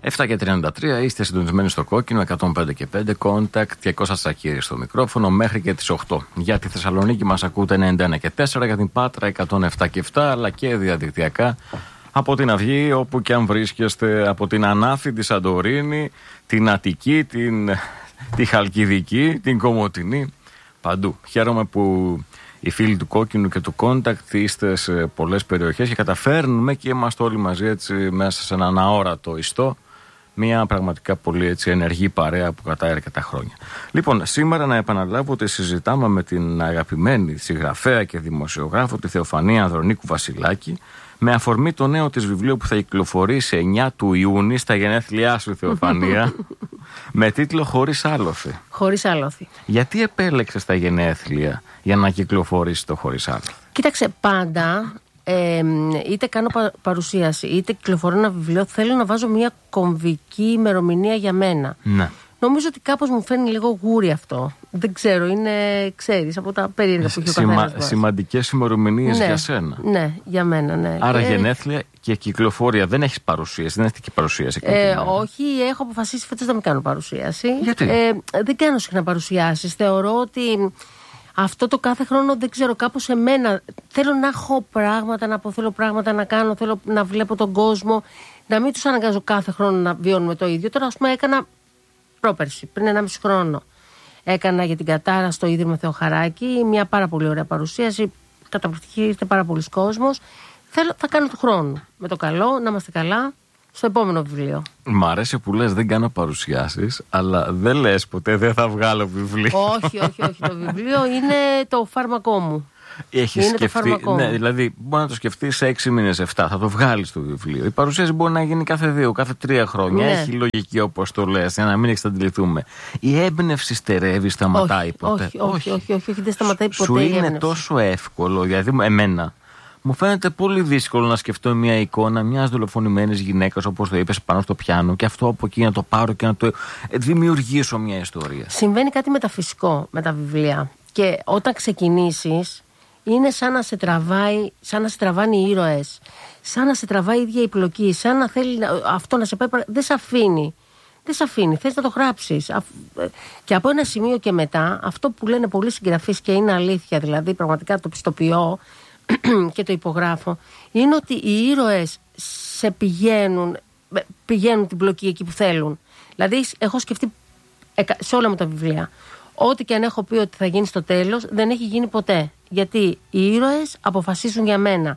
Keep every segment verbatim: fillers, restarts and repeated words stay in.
επτά και τριάντα τρία είστε συντονισμένοι στο Κόκκινο, εκατόν πέντε και πέντε Contact και Κώστας Τσακίρης στο μικρόφωνο μέχρι και τις οκτώ. Για τη Θεσσαλονίκη μας ακούτε ενενήντα ένα και τέσσερα, για την Πάτρα εκατόν επτά και επτά, αλλά και διαδικτυακά από την Αυγή, όπου και αν βρίσκεστε, από την Ανάφη, τη Σαντορίνη, την Αττική, την, τη Χαλκιδική, την Κομοτηνή, παντού. Χαίρομαι που οι φίλοι του Κόκκινου και του Contact είστε σε πολλές περιοχές και καταφέρνουμε και είμαστε όλοι μαζί έτσι μέσα σε έναν αόρατο ιστό. Μια πραγματικά πολύ έτσι ενεργή παρέα που κρατάει αρκετά χρόνια. Λοιπόν, σήμερα να επαναλάβω ότι συζητάμε με την αγαπημένη συγγραφέα και δημοσιογράφο τη Θεοφανία Ανδρονίκου Βασιλάκη με αφορμή το νέο της βιβλίου που θα κυκλοφορήσει εννιά του Ιούνιου στα γενέθλιά σου, Θεοφανία, με τίτλο «Χωρίς άλοθη». Χωρίς άλοθη. Γιατί επέλεξες τα γενέθλια για να κυκλοφορήσει το «Χωρίς άλοθη»? Κοίταξε, πάντα ε, είτε κάνω πα, παρουσίαση είτε κυκλοφορώ ένα βιβλίο, θέλω να βάζω μια κομβική ημερομηνία για μένα. Ναι. Νομίζω ότι κάπως μου φαίνει λίγο γούρι αυτό. Δεν ξέρω, είναι, ξέρεις, από τα περίεργα που έχει ο Σημα, καθένας μας. Σημαντικές ημερομηνίες ναι, για σένα. Ναι, για μένα, ναι. Άρα και... γενέθλια και κυκλοφορία. Δεν έχεις παρουσίαση, δεν έχεις και παρουσίαση. Ε, όχι, έχω αποφασίσει φέτος να μην κάνω παρουσίαση. Γιατί? Ε, δεν κάνω συχνά παρουσιάσεις. Θεωρώ ότι αυτό το κάθε χρόνο, δεν ξέρω, κάπως εμένα θέλω να έχω πράγματα, να αποθέλω πράγματα να κάνω, θέλω να βλέπω τον κόσμο, να μην τους αναγκάζω κάθε χρόνο να βιώνουμε το ίδιο. Τώρα, ας πούμε, έκανα πρόπερση, πριν ενάμιση χρόνο. Έκανα για την Κατάρα στο Ίδρυμα Θεοχαράκη μια πάρα πολύ ωραία παρουσίαση. Καταπληκτική, ήρθε πάρα πολλοί κόσμος. Θέλω, θα κάνω του χρόνου. Με το καλό, να είμαστε καλά, στο επόμενο βιβλίο. Μ' αρέσει που λες δεν κάνω παρουσιάσεις, αλλά δεν λες ποτέ δεν θα βγάλω βιβλίο. Όχι, όχι, όχι. Το βιβλίο είναι το φάρμακό μου. Έχεις είναι σκεφτεί, το φάρμακό ναι, μου. δηλαδή μπορεί να το σκεφτείς σε έξι μήνες, εφτά, θα το βγάλεις το βιβλίο. Η παρουσίαση μπορεί να γίνει κάθε δύο, κάθε τρία χρόνια. Ναι. Έχει λογική όπως το λες, για να μην εξαντληθούμε. Η έμπνευση στερεύει, σταματάει όχι, ποτέ? Όχι, όχι, όχι, όχι, όχι, δεν σταματάει ποτέ. Σου η είναι έμπνευση. τόσο εύκολο, γιατί εμένα μου φαίνεται πολύ δύσκολο να σκεφτώ μια εικόνα μιας δολοφονημένης γυναίκας, όπως το είπες, πάνω στο πιάνο και αυτό από εκεί να το πάρω και να το δημιουργήσω μια ιστορία. Συμβαίνει κάτι μεταφυσικό με τα βιβλία. Και όταν ξεκινήσεις, είναι σαν να σε τραβάει, σαν να σε τραβάνε οι ήρωες, σαν να σε τραβάει η ίδια η πλοκή, σαν να θέλει αυτό να σε πάει. Δεν σε αφήνει. Δεν σε αφήνει. Θες να το γράψεις. Και από ένα σημείο και μετά, αυτό που λένε πολλοί συγγραφείς και είναι αλήθεια, δηλαδή πραγματικά το πιστοποιώ και το υπογράφω, είναι ότι οι ήρωες σε πηγαίνουν, πηγαίνουν την πλοκή εκεί που θέλουν. Δηλαδή, έχω σκεφτεί σε όλα μου τα βιβλία. Ό,τι και αν έχω πει ότι θα γίνει στο τέλος, δεν έχει γίνει ποτέ. Γιατί οι ήρωες αποφασίζουν για μένα.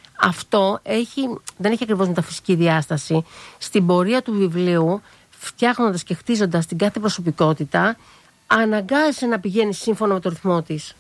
Αυτό έχει, δεν έχει ακριβώς μεταφυσική διάσταση. Στην πορεία του βιβλίου, φτιάχνοντας και χτίζοντας την κάθε προσωπικότητα, αναγκάζεσαι να πηγαίνει σύμφωνα με το ρυθμό της.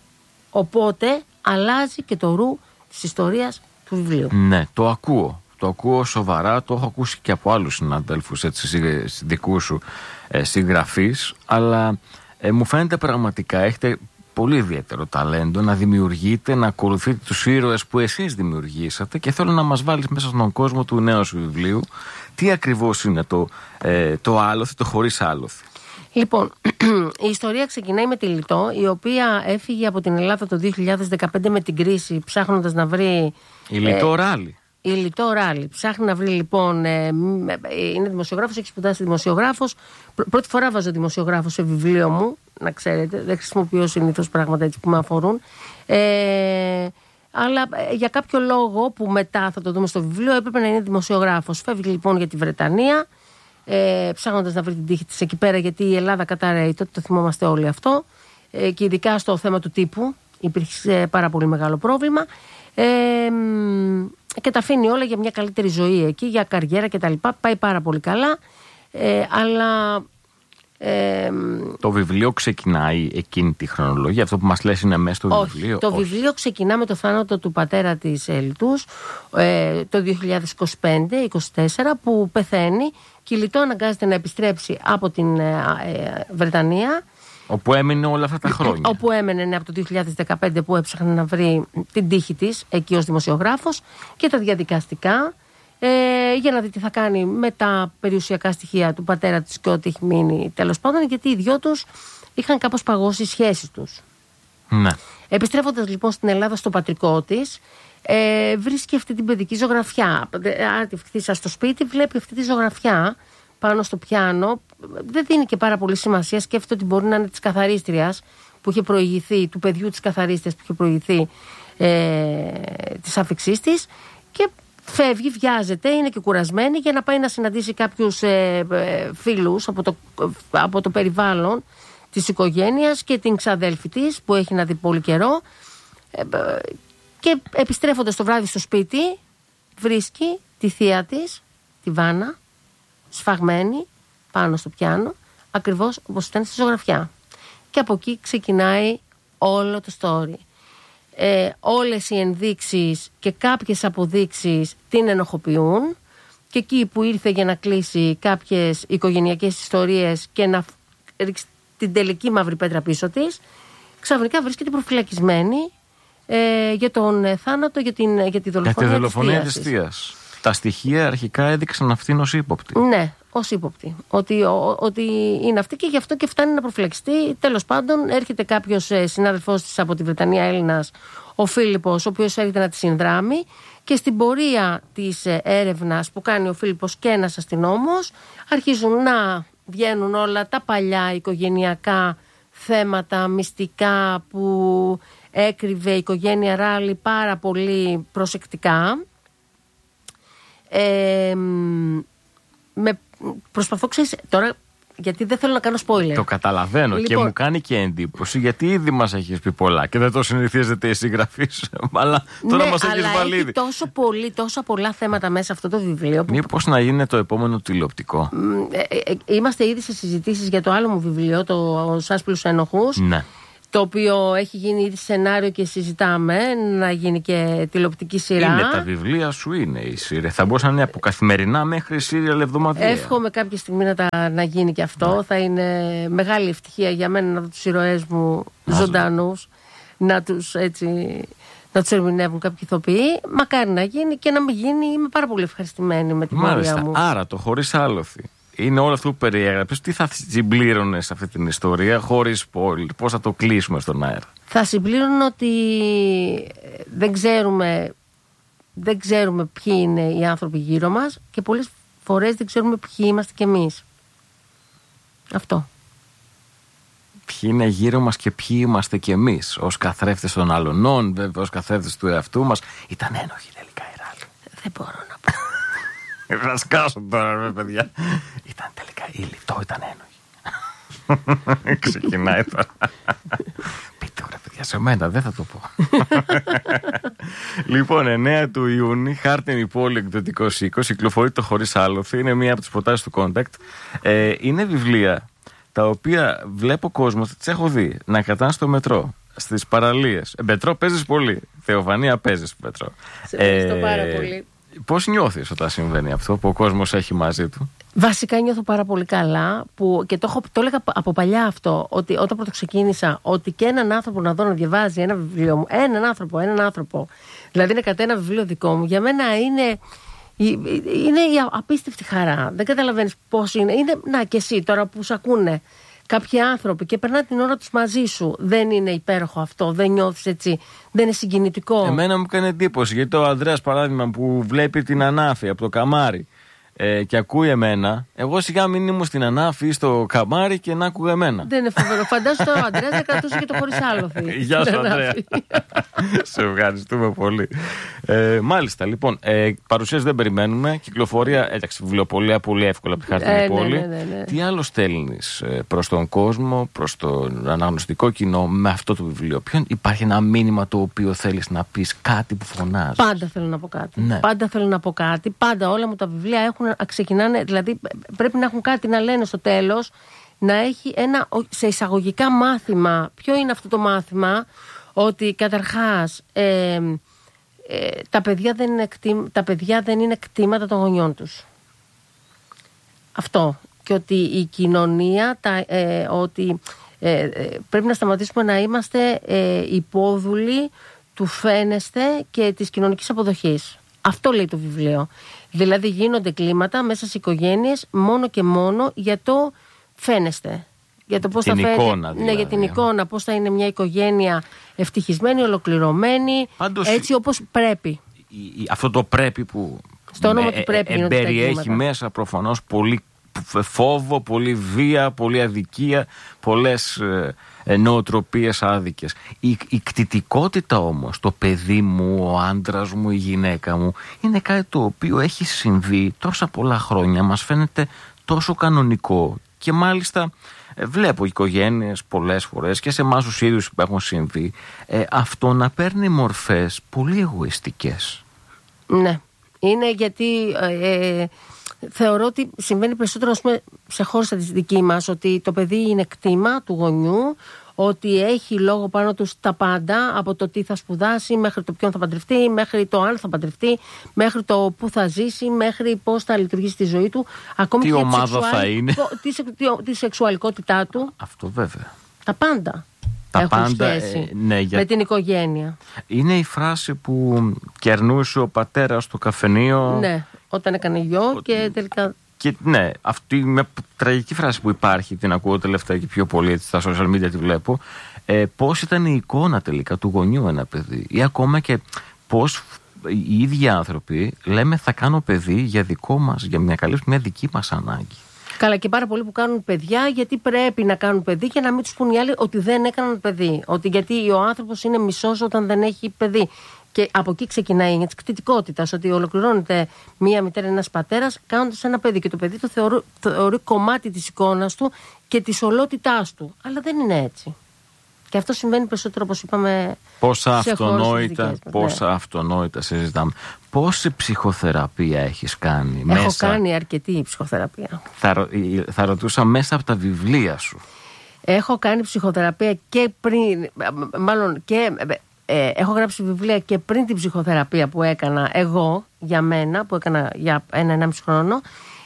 Οπότε αλλάζει και το ρου της ιστορίας του βιβλίου. Ναι, το ακούω. Το ακούω σοβαρά, το έχω ακούσει και από άλλους συναδέλφους, έτσι, δικούς σου ε, συγγραφείς, αλλά ε, μου φαίνεται πραγματικά έχετε πολύ ιδιαίτερο ταλέντο να δημιουργείτε, να ακολουθείτε τους ήρωες που εσείς δημιουργήσατε, και θέλω να μας βάλεις μέσα στον κόσμο του νέου σου βιβλίου τι ακριβώς είναι το, ε, το άλοθη, το χωρίς άλοθη. Λοιπόν, η ιστορία ξεκινάει με τη Λιτό, η οποία έφυγε από την Ελλάδα το δύο χιλιάδες δεκαπέντε με την κρίση, ψάχνοντας να βρει... Η Λιτό Ράλι. Η Λιτό Ράλι. Ψάχνει να βρει λοιπόν. Ε, είναι δημοσιογράφος, έχει σπουδάσει δημοσιογράφος. Πρώτη φορά βάζω δημοσιογράφο σε βιβλίο μου, να ξέρετε. Δεν χρησιμοποιώ συνήθως πράγματα έτσι που με αφορούν. Ε, αλλά ε, για κάποιο λόγο που μετά θα το δούμε στο βιβλίο, έπρεπε να είναι δημοσιογράφος. Φεύγει λοιπόν για τη Βρετανία, ε, ψάχνοντας να βρει την τύχη της εκεί πέρα, γιατί η Ελλάδα καταραίει. Τότε το θυμόμαστε όλοι αυτό. Ε, και ειδικά στο θέμα του τύπου υπήρχε πάρα πολύ μεγάλο πρόβλημα. Ε, και τα αφήνει όλα για μια καλύτερη ζωή εκεί, για καριέρα κτλ. Πάει πάρα πολύ καλά, ε, αλλά ε, το βιβλίο ξεκινάει εκείνη τη χρονολογία, αυτό που μας λες είναι μέσα στο όχι, βιβλίο? Το όχι. βιβλίο ξεκινά με το θάνατο του πατέρα της Λιτούς ε, το δύο χιλιάδες είκοσι πέντε είκοσι τέσσερα, που πεθαίνει και η Λιτό αναγκάζεται να επιστρέψει από την ε, ε, Βρετανία, όπου έμεινε όλα αυτά τα χρόνια. Όπου έμενε ναι, από το δύο χιλιάδες δεκαπέντε, που έψαχνε να βρει την τύχη της εκεί ως δημοσιογράφος, και τα διαδικαστικά ε, για να δει τι θα κάνει με τα περιουσιακά στοιχεία του πατέρα της και ό,τι έχει μείνει τέλος πάντων, γιατί οι δυο τους είχαν κάπως παγώσει οι σχέσεις τους. Ναι. Επιστρέφοντας λοιπόν στην Ελλάδα στο πατρικό της, ε, βρίσκει αυτή την παιδική ζωγραφιά. Άρα τη χτίσα στο σπίτι, βλέπει αυτή τη ζωγραφιά πάνω στο πιάνο. Δεν δίνει και πάρα πολύ σημασία. Σκέφτεται ότι μπορεί να είναι της καθαρίστριας που είχε προηγηθεί, του παιδιού της καθαρίστριας που είχε προηγηθεί ε, της άφιξής της, και φεύγει, βιάζεται, είναι και κουρασμένη για να πάει να συναντήσει κάποιους ε, ε, φίλους από το, από το περιβάλλον της οικογένειας και την ξαδέλφη της που έχει να δει πολύ καιρό, ε, και επιστρέφοντας το βράδυ στο σπίτι βρίσκει τη θεία της, τη Βάνα, σφαγμένη πάνω στο πιάνο, ακριβώς όπως ήταν στη ζωγραφιά. Και από εκεί ξεκινάει όλο το story. Ε, όλες οι ενδείξεις και κάποιες αποδείξεις την ενοχοποιούν, και εκεί που ήρθε για να κλείσει κάποιες οικογενειακές ιστορίες και να ρίξει την τελική μαύρη πέτρα πίσω της, ξαφνικά βρίσκεται προφυλακισμένη ε, για τον ε, θάνατο, για, την, για τη δολοφονία, για τη δολοφονία της θείας. Τα στοιχεία αρχικά έδειξαν αυτήν ως ύποπτη. Ναι, ως ύποπτη. Ότι, ο, ότι είναι αυτή, και γι' αυτό και φτάνει να προφυλακιστεί. Τέλος πάντων, έρχεται κάποιος ε, συνάδελφός της από τη Βρετανία, Έλληνας, ο Φίλιππος, ο οποίος έρχεται να τη συνδράμει, και στην πορεία της ε, έρευνας που κάνει ο Φίλιππος και ένας αστυνόμος, αρχίζουν να βγαίνουν όλα τα παλιά οικογενειακά θέματα, μυστικά που έκρυβε η οικογένεια Ράλι πάρα πολύ προσεκτικά. Ε, με, προσπαθώ, ξέρεις, τώρα, γιατί δεν θέλω να κάνω spoiler. Το καταλαβαίνω, λοιπόν, και μου κάνει και εντύπωση, γιατί ήδη μας έχεις πει πολλά και δεν το συνηθίζεται η συγγραφής, αλλά τώρα ναι, μας έχεις βάλει ήδη. Έχει τόσο πολύ, τόσα πολλά θέματα μέσα αυτό το βιβλίο. Που... Μήπως να γίνει το επόμενο τηλεοπτικό. Ε, ε, ε, είμαστε ήδη σε συζητήσεις για το άλλο μου βιβλίο, το Σάσπλους Ένοχους. Ναι. Το οποίο έχει γίνει ήδη σενάριο και συζητάμε να γίνει και τηλεοπτική σειρά. Είναι τα βιβλία σου, είναι η σειρά. Θα μπορούσαν να είναι από καθημερινά μέχρι σύριαλ εβδομαδιαία. Εύχομαι κάποια στιγμή να, τα, να γίνει και αυτό. Ναι. Θα είναι μεγάλη ευτυχία για μένα να δω τους ηρωές μου ζωντανούς, να τους έτσι... να τους ερμηνεύουν κάποιοι ηθοποιοί. Μακάρι να γίνει, και να μην γίνει, είμαι πάρα πολύ ευχαριστημένη με την πορεία μου. Άρα το χωρίς άλοθη είναι όλο αυτό που περιέγραψες. Τι θα συμπλήρωνες σε αυτή την ιστορία χωρίς spoiler? Πώς θα το κλείσουμε στον αέρα? Θα συμπλήρωνε ότι δεν ξέρουμε, δεν ξέρουμε ποιοι είναι οι άνθρωποι γύρω μας, και πολλές φορές δεν ξέρουμε ποιοι είμαστε κι εμείς. Αυτό. Ποιοι είναι γύρω μας και ποιοι είμαστε κι εμείς, ως καθρέφτες των αλλωνών, βέβαια, ως καθρέφτες του εαυτού μας. Ήταν ένοχοι τελικά οι Ράλι. Δεν μπορώ να πω. Θα σκάσω τώρα, ρε παιδιά. Ήταν τελικά η λιτό, ήταν ένοχη. Ξεκινάει τώρα. Πείτε, ρε παιδιά, σε μένα δεν θα το πω. Λοιπόν, εννέα του Ιούνιου, Χάρτινη Πόλη, εκδοτικός οίκος, κυκλοφορεί το Χωρίς Άλοθη. Είναι μία από τις προτάσεις του Contact. Ε, είναι βιβλία τα οποία βλέπω κόσμο, τις έχω δει, να κρατάνε στο μετρό, στις παραλίες. Ε, μετρό παίζεις πολύ. Θεοφανία, παίζεις μετρό. Σε ευχαριστώ ε, πάρα πολύ. Πώς νιώθεις όταν συμβαίνει αυτό που ο κόσμος έχει μαζί του? Βασικά νιώθω πάρα πολύ καλά, που, και το, έχω, το έλεγα από παλιά αυτό, ότι όταν πρώτο ξεκίνησα, ότι και έναν άνθρωπο να δω να διαβάζει ένα βιβλίο μου, έναν άνθρωπο, έναν άνθρωπο, δηλαδή να κατέ ένα βιβλίο δικό μου, για μένα είναι, είναι η απίστευτη χαρά. Δεν καταλαβαίνεις πώς είναι. είναι. Να, και εσύ τώρα που σου ακούνε κάποιοι άνθρωποι και περνά την ώρα τους μαζί σου, δεν είναι υπέροχο αυτό? Δεν νιώθεις έτσι? Δεν είναι συγκινητικό? Εμένα μου κάνει εντύπωση, γιατί ο Ανδρέας, παράδειγμα, που βλέπει την Ανάφη από το καμάρι ε, και ακούει εμένα, εγώ σιγά μην ήμουν στην Ανάφη ή στο καμάρι και να ακούω εμένα. Δεν είναι φοβερό? Φαντάζομαι τώρα ο Ανδρέας να κρατούσε και το Χωρίς Άλοθη. Γεια σου, Ανδρέα. Σε ευχαριστούμε πολύ. Ε, μάλιστα, λοιπόν, ε, παρουσίαση δεν περιμένουμε. Κυκλοφορία, εντάξει, βιβλιοπωλεία πολύ εύκολα από τη Χάρτινη ε, Πόλη. Ναι, ναι, ναι. Τι άλλο στέλνεις ε, προς τον κόσμο, προς τον αναγνωστικό κοινό με αυτό το βιβλίο? Ποιον υπάρχει ένα μήνυμα το οποίο θέλεις να πεις, κάτι που φωνάζεις? Πάντα θέλω να πω κάτι. Ναι. Πάντα θέλω να πω κάτι. Πάντα όλα μου τα βιβλία έχουν, ξεκινάνε, δηλαδή πρέπει να έχουν κάτι να λένε στο τέλος, να έχει ένα σε εισαγωγικά μάθημα. Ποιο είναι αυτό το μάθημα? Ότι καταρχάς ε, ε, τα, παιδιά δεν είναι κτή, τα παιδιά δεν είναι κτήματα των γονιών τους. Αυτό. Και ότι η κοινωνία, τα, ε, ότι ε, ε, πρέπει να σταματήσουμε να είμαστε ε, υπόδουλοι του φαίνεστε και της κοινωνικής αποδοχής. Αυτό λέει το βιβλίο. Δηλαδή γίνονται κλίματα μέσα στις οικογένειες μόνο και μόνο για το φαίνεστε. Για το πώς την θα φαίνεται, εικόνα, δηλαδή. Ναι, για την εικόνα, πώς θα είναι μια οικογένεια ευτυχισμένη, ολοκληρωμένη, πάντως, έτσι όπως πρέπει. Η, η, αυτό το πρέπει που στο όνομα του πρέπει ε, ε, περιέχει μέσα προφανώς πολύ φόβο, πολλή βία, πολλή αδικία, πολλές ε, νοοτροπίες άδικες. Η, η κτητικότητα όμως, το παιδί μου, ο άντρας μου, η γυναίκα μου, είναι κάτι το οποίο έχει συμβεί τόσα πολλά χρόνια, μας φαίνεται τόσο κανονικό και μάλιστα ε, βλέπω οικογένειες πολλές φορές και σε εμάς τους ίδιους που έχουν συμβεί ε, αυτό να παίρνει μορφές πολύ εγωιστικές. Ναι, είναι γιατί ε, ε, θεωρώ ότι συμβαίνει περισσότερο σε χώρες σαν τη δική μας, ότι το παιδί είναι κτήμα του γονιού, ότι έχει λόγο πάνω του τα πάντα, από το τι θα σπουδάσει, μέχρι το ποιον θα παντρευτεί, μέχρι το αν θα παντρευτεί, μέχρι το πού θα ζήσει, μέχρι πώς θα λειτουργήσει τη ζωή του, ακόμη τι και ομάδα σεξουαλ... θα είναι, τη, τη, τη σεξουαλικότητά του. Αυτό βέβαια. Τα πάντα. Τα έχουν πάντα, σχέση ε, ναι, για... με την οικογένεια. Είναι η φράση που κερνούσε ο πατέρας στο καφενείο. Ναι, όταν έκανε γιο ο... και τελικά... Και ναι, αυτή με τραγική φράση που υπάρχει, την ακούω τελευταία και πιο πολύ, έτσι, στα social media τη βλέπω, ε, πώς ήταν η εικόνα τελικά του γονιού ένα παιδί. Ή ακόμα και πώς οι ίδιοι άνθρωποι λέμε θα κάνω παιδί για δικό μας, για μια καλή, μια δική μας ανάγκη. Καλά, και πάρα πολλοί που κάνουν παιδιά γιατί πρέπει να κάνουν παιδί και να μην τους πούν οι άλλοι ότι δεν έκαναν παιδί. Ότι γιατί ο άνθρωπος είναι μισός όταν δεν έχει παιδί. Και από εκεί ξεκινάει η κτητικότητα, ότι ολοκληρώνεται μία μητέρα, ένας πατέρας, κάνοντας ένα παιδί. Και το παιδί το θεωρεί, θεωρεί κομμάτι της εικόνας του και της ολότητάς του. Αλλά δεν είναι έτσι. Και αυτό συμβαίνει περισσότερο, όπως είπαμε. Πόσα σε αυτονόητα, μας, πόσα ναι. αυτονόητα συζητάμε. Πόση ψυχοθεραπεία έχεις κάνει? Έχω μέσα... κάνει αρκετή ψυχοθεραπεία. Θα, θα ρωτούσα μέσα από τα βιβλία σου. Έχω κάνει ψυχοθεραπεία και πριν, μάλλον και... Ε, έχω γράψει βιβλία και πριν την ψυχοθεραπεία που έκανα εγώ για μένα, που έκανα για ένα-ενάμιση χρόνο.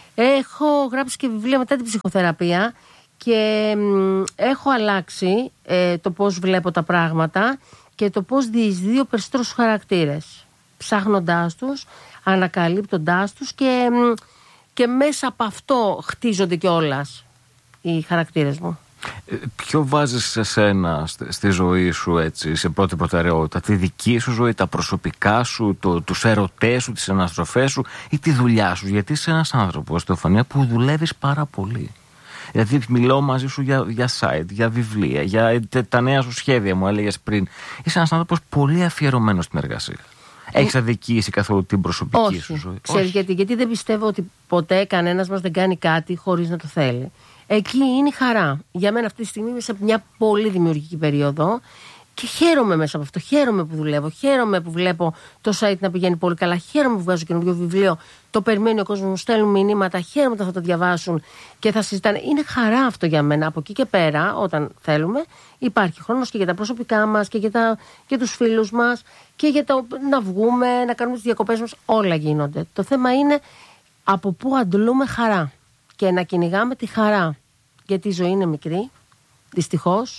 Έχω γράψει και βιβλία μετά την ψυχοθεραπεία και μ, έχω αλλάξει ε, το πώς βλέπω τα πράγματα και το πώς διεισδύω περισσότερους χαρακτήρες. Ψάχνοντάς τους, ανακαλύπτοντάς τους και, μ, και μέσα από αυτό χτίζονται κιόλας οι χαρακτήρες μου. Ποιο βάζεις σε σένα στη ζωή σου, έτσι, σε πρώτη προτεραιότητα? Τη δική σου ζωή, τα προσωπικά σου, το, τους ερωτές σου, τις αναστροφές σου ή τη δουλειά σου? Γιατί είσαι ένας άνθρωπος, Στεφανία, που δουλεύεις πάρα πολύ. Δηλαδή μιλάω μαζί σου για, για site, για βιβλία, για τα νέα σου σχέδια, μου έλεγες πριν. Είσαι ένας άνθρωπος πολύ αφιερωμένος στην εργασία. Έχεις αδικήσει καθόλου την προσωπική Όχι. σου ζωή? Ξέρεις γιατί? Γιατί δεν πιστεύω ότι ποτέ κανένας μας δεν κάνει κάτι χωρίς να το θέλει. Εκεί είναι η χαρά. Για μένα αυτή τη στιγμή είμαι σε μια πολύ δημιουργική περίοδο και χαίρομαι μέσα από αυτό. Χαίρομαι που δουλεύω. Χαίρομαι που βλέπω το site να πηγαίνει πολύ καλά. Χαίρομαι που βγάζω καινούριο βιβλίο. Το περιμένει ο κόσμος, μου στέλνουν μηνύματα. Χαίρομαι ότι θα το διαβάσουν και θα συζητάνε. Είναι χαρά αυτό για μένα. Από εκεί και πέρα, όταν θέλουμε, υπάρχει χρόνος και για τα προσωπικά μας και για, τα, για τους φίλους μας και για το, να βγούμε, να κάνουμε τις διακοπές μας. Όλα γίνονται. Το θέμα είναι από πού αντλούμε χαρά. Και να κυνηγάμε τη χαρά. Γιατί η ζωή είναι μικρή, δυστυχώς.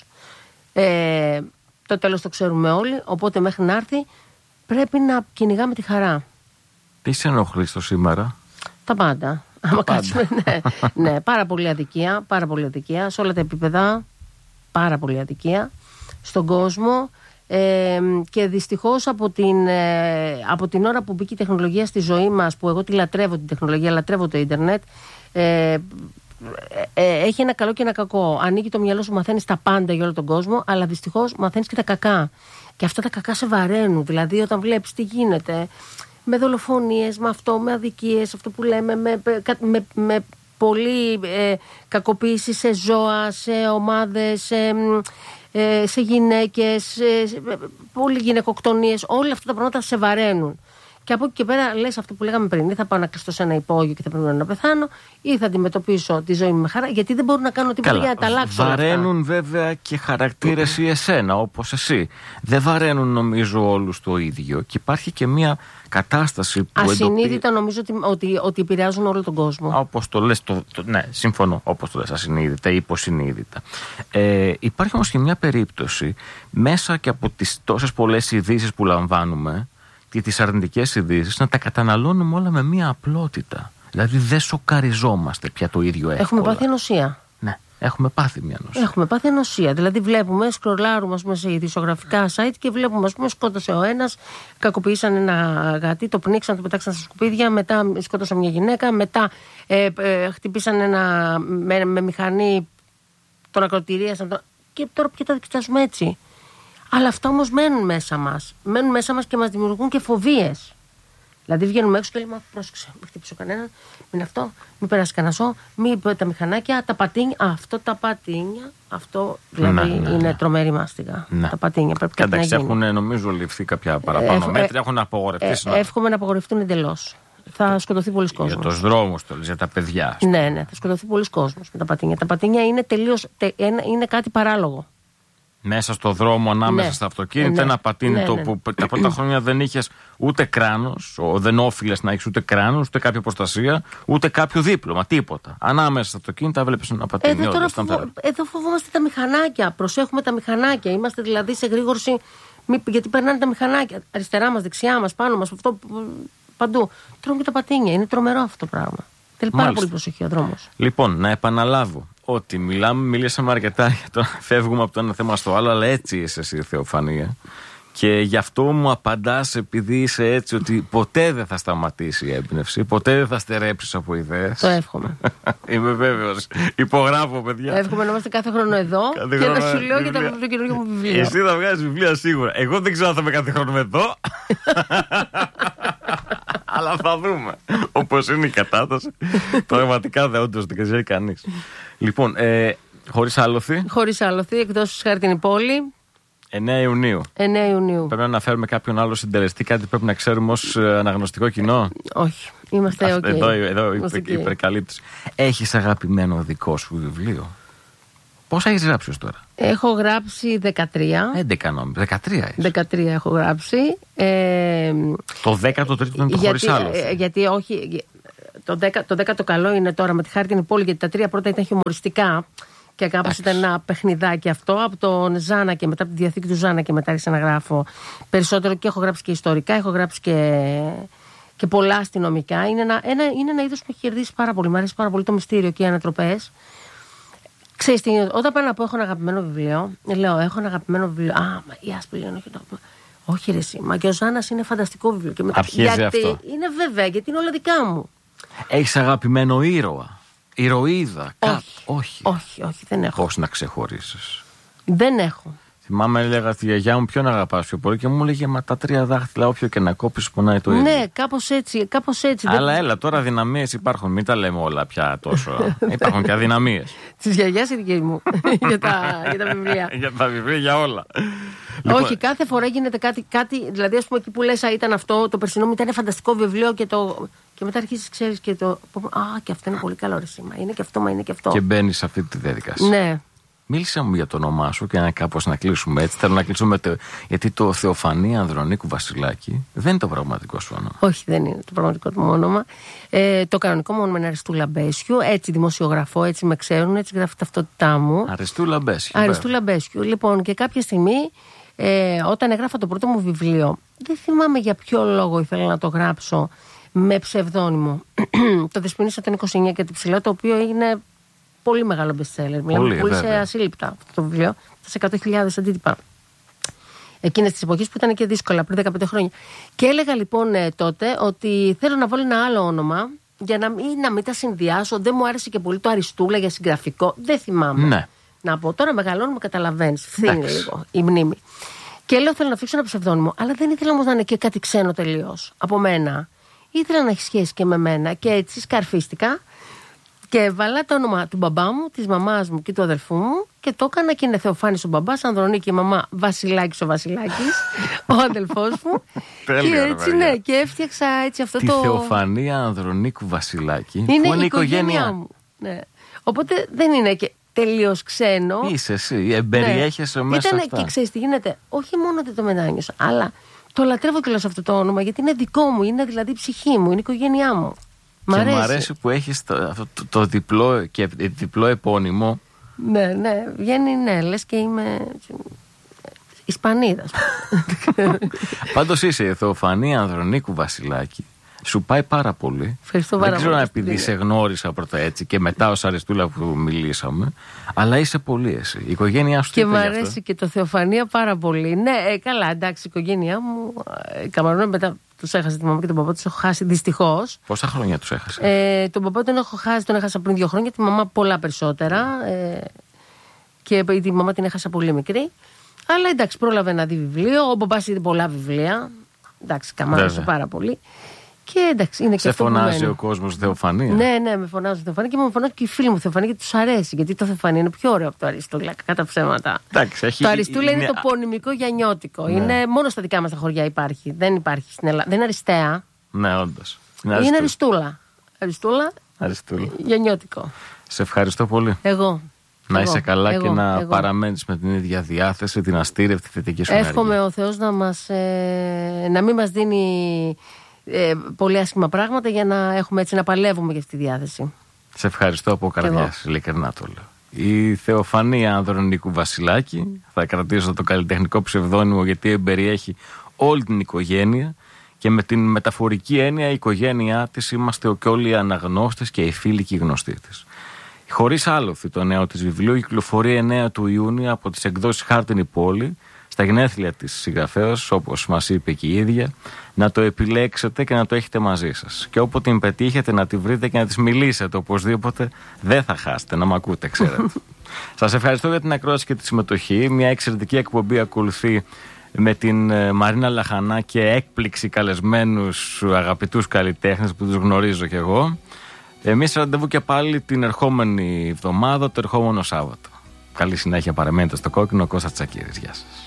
Ε, το τέλος το ξέρουμε όλοι. Οπότε μέχρι να έρθει πρέπει να κυνηγάμε τη χαρά. Τι σε ενοχλεί στο σήμερα? Τα πάντα. Τα Άμα πάντα. κάτσουμε, ναι, ναι, πάρα πολύ αδικία. Πάρα πολύ αδικία. Σε όλα τα επίπεδα. Πάρα πολύ αδικία. Στον κόσμο. Ε, και δυστυχώς από την, ε, από την ώρα που μπήκε η τεχνολογία στη ζωή μας, που εγώ τη λατρεύω την τεχνολογία, λατρεύω το ίντερνετ, ε, ε, ε, έχει ένα καλό και ένα κακό. Ανοίγει το μυαλό σου, μαθαίνεις τα πάντα για όλο τον κόσμο, αλλά δυστυχώς μαθαίνεις και τα κακά. Και αυτά τα κακά σε βαραίνουν. Δηλαδή, όταν βλέπεις τι γίνεται με δολοφονίες, με αυτό, με αδικίες, αυτό που λέμε, με, με, με πολύ ε, κακοποίηση σε ζώα, σε ομάδες, σε, ε, σε γυναίκες, σε, σε, πολύ γυναικοκτονίες, όλα αυτά τα πράγματα σε βαραίνουν. Και από εκεί και πέρα λες αυτό που λέγαμε πριν, ή θα πάω να κλειστώ σε ένα υπόγειο και θα πρέπει να πεθάνω, ή θα αντιμετωπίσω τη ζωή μου με χαρά, γιατί δεν μπορούν να κάνω τίποτα για να τα αλλάξω. Βαραίνουν βέβαια και χαρακτήρες ή εσένα, όπως εσύ. Δεν βαραίνουν νομίζω όλους το ίδιο. Και υπάρχει και μια κατάσταση που ασυνείδητα εντοπί... νομίζω ότι, ότι, ότι επηρεάζουν όλο τον κόσμο. Όπως το λες, το, το, ναι, συμφωνώ, όπως το λες, ασυνείδητα ή υποσυνείδητα. Ε, υπάρχει όμως και μια περίπτωση, μέσα και από τις τόσες πολλές ειδήσεις που λαμβάνουμε, και τις αρνητικές ειδήσεις, να τα καταναλώνουμε όλα με μία απλότητα. Δηλαδή δεν σοκαριζόμαστε πια το ίδιο εύκολα. Έχουμε πάθει ενωσία. Ναι, Έχουμε πάθει μια νοσία. Έχουμε πάθει ανοσία. Δηλαδή, βλέπουμε, σκρολάρουμε ας πούμε, σε ειδησιογραφικά site και βλέπουμε, ας πούμε, σκότωσε ο ένας, κακοποιήσαν ένα γατί, το πνίξαν, το πετάξαν στα σκουπίδια, μετά σκότωσαν μια γυναίκα, μετά ε, ε, χτυπήσαν ένα με, με μηχανή, τον ακροτηρίασαν. Τον... Και τώρα πια τα δικαιάζουμε έτσι. Αλλά αυτά όμως μένουν μέσα μας. Μένουν μέσα μας και μας δημιουργούν και φοβίες. Δηλαδή βγαίνουμε έξω και λέμε: πρόσεξε, μην χτυπήσω κανέναν, μην αυτό, μην περάσει κανένα ζώο, μην τα μηχανάκια, τα πατίνια. Α, αυτό τα πατίνια, αυτό δηλαδή ναι, ναι, είναι ναι. τρομερή μάστιγα. Ναι. Τα πατίνια πρέπει κάτι να γίνει. Έχουν νομίζω ληφθεί κάποια παραπάνω ε, μέτρα, ε, έχουν απογορευτεί. Ε, ε, εύχομαι να απογορευτούν εντελώς. Θα σκοτωθεί πολλοί κόσμος. Για τους δρόμους, το λες, για τα παιδιά. Ναι, ναι, θα σκοτωθεί πολλοί κόσμος με τα πατίνια. Τα πατίνια είναι τελείως, τε, είναι κάτι παράλογο. Μέσα στο δρόμο, ανάμεσα ναι. στα αυτοκίνητα, ναι. ένα πατίνι ναι, ναι, ναι. που τα πρώτα χρόνια δεν είχες ούτε κράνος, δεν όφιλες να έχεις ούτε κράνος, ούτε κάποια προστασία, ούτε κάποιο δίπλωμα, τίποτα. Ανάμεσα στα αυτοκίνητα βλέπεις ένα πατίνι. Εδώ, τώρα φοβο... Εδώ φοβόμαστε τα μηχανάκια. Προσέχουμε τα μηχανάκια. Είμαστε δηλαδή σε γρήγορση. Γιατί περνάνε τα μηχανάκια. Αριστερά μας, δεξιά μας, πάνω μας, αυτό παντού. Τρώμε και τα πατίνια. Είναι τρομερό αυτό το πράγμα. Θέλει πάρα πολύ προσοχή ο δρόμος. Λοιπόν, να επαναλάβω ότι μιλάμε, μιλήσαμε αρκετά για το να φεύγουμε από το ένα θέμα στο άλλο, αλλά έτσι είσαι εσύ, Θεοφανία. Και γι' αυτό μου απαντάς, επειδή είσαι έτσι, ότι ποτέ δεν θα σταματήσει η έμπνευση, ποτέ δεν θα στερέψεις από ιδέες. Το εύχομαι. Είμαι βέβαιος. Υπογράφω, παιδιά. Εύχομαι να είμαστε κάθε χρόνο εδώ κάθε και χρόνο να σου λέω για το καινούργιο μου βιβλίο. Εσύ θα βγάζεις βιβλία σίγουρα. Εγώ δεν ξέρω αν θα είμαι κάθε χρόνο εδώ. Αλλά θα δούμε. Όπως είναι η κατάσταση. Πραγματικά δεν όντως δεν ξέρει κανείς. Λοιπόν, ε, χωρίς άλοθη. Χωρίς άλοθη, εκτός Χάρτινη Πόλη. εννέα Ιουνίου. εννέα Ιουνίου. Πρέπει να αναφέρουμε κάποιον άλλο συντελεστή, κάτι πρέπει να ξέρουμε ως αναγνωστικό κοινό. Όχι. Είμαστε οκ. Okay. Εδώ, εδώ υπε, okay. υπερκαλύπτεις. Έχεις αγαπημένο δικό σου βιβλίο? Πόσα έχεις γράψει ως τώρα? Έχω γράψει δεκατρία. έντεκα νόμιζα. δεκατρία είσαι. δεκατρία έχω γράψει. Ε, το δέκατο τρίτο είναι το χωρίς άλοθη. Ε, γιατί όχι. Το, δέκα, το δέκατο καλό είναι τώρα με τη Χάρτινη Πόλη, γιατί τα τρία πρώτα ήταν χιουμοριστικά. Και κάπως ήταν ένα παιχνιδάκι αυτό. Από τον Ζάνα και μετά, από τη διαθήκη του Ζάνα και μετά άρχισα να γράφω περισσότερο και έχω γράψει και ιστορικά, έχω γράψει και, και πολλά αστυνομικά. Είναι ένα, ένα, είναι ένα είδος που έχει κερδίσει πάρα πολύ. Μ' αρέσει πάρα πολύ το μυστήριο και οι ανατροπές. Ξέρεις τι, όταν πάω να πω έχω ένα αγαπημένο βιβλίο, λέω έχω ένα αγαπημένο βιβλίο. Α, μα η Άσπη λέει όχι το. Όχι, ρε εσύ, μα και ο Ζάνας είναι φανταστικό βιβλίο. Και μετά, αρχίζει γιατί αυτό. Είναι βέβαια, γιατί είναι όλα δικά μου. Έχεις αγαπημένο ήρωα? Ηρωίδα? Όχι, Κα... όχι. όχι, όχι, δεν έχω. Πώς να ξεχωρίσεις? Δεν έχω. Θυμάμαι, έλεγα στη γιαγιά μου ποιον αγαπάς πιο πολύ και μου έλεγε μα τα τρία δάχτυλα, όποιο και να κόψεις πονάει το ίδιο. Ναι, κάπως έτσι, κάπως έτσι. Αλλά δεν... έλα, τώρα αδυναμίες υπάρχουν, μην τα λέμε όλα πια τόσο. Υπάρχουν και αδυναμίες. Της γιαγιάς ή δικές μου? για, τα, για τα βιβλία. Για τα βιβλία, για όλα. Λοιπόν... Όχι, κάθε φορά γίνεται κάτι, κάτι, δηλαδή ας πούμε εκεί που λες ήταν αυτό, το περσινό μου ήταν φανταστικό βιβλίο και το... Και μετά αρχίσεις, ξέρεις, και το. Α, και αυτό είναι πολύ καλό, ρε σήμα. Είναι και αυτό, μα είναι και αυτό. Και μπαίνεις σε αυτή τη διαδικασία. Ναι. Μίλησε μου για το όνομά σου και να κάπως να κλείσουμε έτσι. Θέλω να κλείσουμε το... γιατί το Θεοφανία Ανδρονίκου Βασιλάκη δεν είναι το πραγματικό σου όνομα. Όχι, δεν είναι το πραγματικό του όνομα. Ε, το κανονικό μου όνομα είναι Αριστούλα Μπέσιου. Έτσι δημοσιογραφώ, έτσι με ξέρουν, έτσι γράφει ταυτότητά μου. Αριστούλα Μπέσιου. Αριστούλα Μπέσιου. Λοιπόν, και κάποια στιγμή, ε, όταν έγραφα το πρώτο μου βιβλίο, δεν θυμάμαι για ποιο λόγο ήθελα να το γράψω με ψευδόνυμο. Το Δεσποινίσα των είκοσι εννιά και την Ψηλό, το οποίο έγινε πολύ μεγάλο bestseller. Μιλάμε πολύ σε ασύλληπτα αυτό το βιβλίο, σε εκατό χιλιάδες αντίτυπα. Εκείνες τις εποχές που ήταν και δύσκολα, πριν δεκαπέντε χρόνια. Και έλεγα λοιπόν ε, τότε ότι θέλω να βάλω ένα άλλο όνομα για να μην, να μην τα συνδυάσω. Δεν μου άρεσε και πολύ το Αριστούλα για συγγραφικό. Δεν θυμάμαι. Ναι. Να πω τώρα μεγαλώνουμε, καταλαβαίνεις. Φθήνει λίγο η μνήμη. Και λέω θέλω να αφήσω ένα ψευδόνυμο. Αλλά δεν ήθελα όμως να είναι και κάτι ξένο τελείως από μένα. Ήθελα να έχει σχέση και με μένα. Και έτσι σκαρφίστηκα και έβαλα το όνομα του μπαμπά μου, της μαμάς μου και του αδελφού μου και το έκανα και είναι Θεοφάνης ο μπαμπάς, Ανδρονίκη η μαμά, Βασιλάκης ο Βασιλάκης, ο αδελφός μου. Και έτσι ναι, και έφτιαξα έτσι αυτό τη το. Τη Θεοφανία Ανδρονίκου Βασιλάκη, είναι που είναι η οικογένειά, οικογένειά μου. Ναι. Οπότε δεν είναι και τελείως ξένο. Είσαι εσύ, εμπεριέχεσαι ναι. μέσα. Ήτανε, αυτά. Και ξέρεις τι γίνεται, όχι μόνο ότι το μετάνιωσα, αλλά το λατρεύω κιόλας αυτό το όνομα, γιατί είναι δικό μου, είναι δηλαδή η ψυχή μου, είναι η οικογένειά μου. Μ' και αρέσει. Μ' αρέσει που έχεις το, το, το, το διπλό και διπλό επώνυμο. Ναι, ναι, βγαίνει ναι, λες και είμαι Ισπανίδας. Πάντως είσαι η Θεοφανία Ανδρονίκου Βασιλάκη. Σου πάει πάρα πολύ. Ευχαριστώ πάρα Δεν ξέρω πολύ. αν επειδή σε γνώρισα πρώτα έτσι και μετά ως Αριστούλα που μιλήσαμε, αλλά είσαι πολύ εσύ. Η οικογένειά σου. Και μου αρέσει και το Θεοφανία πάρα πολύ. Ναι, ε, καλά, εντάξει, η οικογένειά μου. Ε, Καμαρώνε μετά τους έχασε τη μαμά και τον παπά, τους έχω χάσει δυστυχώς. Πόσα χρόνια τους έχασε? Ε, τον παπά τον έχω χάσει, τον έχασα πριν δύο χρόνια, τη μαμά πολλά περισσότερα. Ε, και τη μαμά την έχασα πολύ μικρή. Αλλά εντάξει, πρόλαβε να δει βιβλίο. Ο παπάς είδε πολλά βιβλία. Εντάξει, καμάρωσε πάρα πολύ. Και εντάξει, είναι και σε αυτό φωνάζει που ο κόσμος Θεοφανία. Ναι, ναι, με φωνάζουν Θεοφανία και με φωνάζουν και οι φίλοι μου Θεοφανία γιατί τους αρέσει. Γιατί το Θεοφανία είναι πιο ωραίο από το Αριστούλα, κατά ψέματα. Εντάξει, έχει... Το Αριστούλα είναι, είναι το πονημικό γιαννιώτικο. Ναι. Είναι μόνο στα δικά μας τα χωριά υπάρχει. Δεν υπάρχει στην Ελλάδα. Δεν είναι Αριστεία. Ναι, όντως. Είναι, είναι Αριστούλα. Αριστούλα. Αριστούλα. Γιαννιώτικο. Σε ευχαριστώ πολύ. Εγώ. Να εγώ, είσαι καλά εγώ, και να εγώ. παραμένεις με την ίδια διάθεση, την αστήρευτη θετική σου Εύχομαι ενέργεια. ο Θεός να, μας, ε, να μην μας δίνει ε, πολύ άσχημα πράγματα για να έχουμε έτσι να παλεύουμε για αυτή τη διάθεση. Σε ευχαριστώ από καρδιάς, ειλικρινά το λέω. Η Θεοφανία Ανδρονίκου Βασιλάκη, θα κρατήσω το καλλιτεχνικό ψευδόνυμο γιατί εμπεριέχει όλη την οικογένεια και με την μεταφορική έννοια η οικογένειά της είμαστε και όλοι οι αναγνώστες και οι φίλοι και οι γνωστοί της. Χωρίς άλοθη, το νέο της βιβλίου κυκλοφορεί εννέα του Ιούνιου από τις εκδόσεις Χάρτινη Πόλη, στα γενέθλια της συγγραφέως, όπως μας είπε και η ίδια, να το επιλέξετε και να το έχετε μαζί σας. Και όποτε την πετύχετε να τη βρείτε και να της μιλήσετε οπωσδήποτε, δεν θα χάσετε, να μ' ακούτε, ξέρετε. Σας ευχαριστώ για την ακρόαση και τη συμμετοχή. Μια εξαιρετική εκπομπή ακολουθεί με την Μαρίνα Λαχανά και έκπληξη καλεσμένους αγαπητούς καλλιτέχνες που τους γνωρίζω κι εγώ. Εμείς ραντεβού και πάλι την ερχόμενη εβδομάδα, το ερχόμενο Σάββατο. Καλή συνέχεια, παραμένετε στο Κόκκινο. Κώστας Τσακίρης. Γεια σας.